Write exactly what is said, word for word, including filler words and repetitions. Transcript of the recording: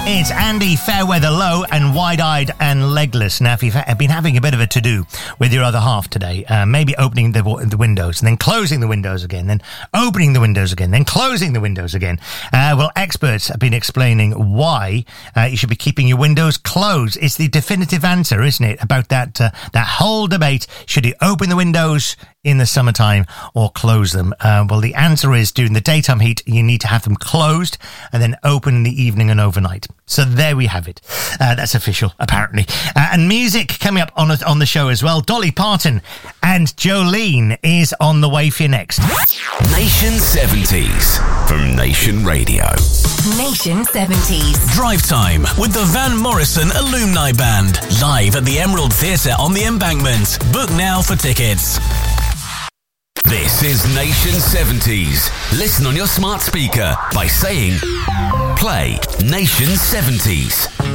It's Andy Fairweather Low and Wide-Eyed and Legless. Now, if you've ha- been having a bit of a to-do with your other half today, uh, maybe opening the, the windows and then closing the windows again, then opening the windows again, then closing the windows again. Uh, well, experts have been explaining why uh, you should be keeping your windows closed. It's the definitive answer, isn't it, about that uh, that whole debate. Should you open the windows in the summertime or close them? Uh, well, the answer is during the daytime heat, you need to have them closed and then open in the evening and overnight. So there we have it. Uh, that's official, apparently. Uh, and music coming up on on the show as well. Dolly Parton and Jolene is on the way for you next. Nation seventies from Nation Radio. Nation seventies. Drive Time with the Van Morrison Alumni Band. Live at the Emerald Theatre on the Embankment. Book now for tickets. This is Nation seventies. Listen on your smart speaker by saying, play Nation seventies.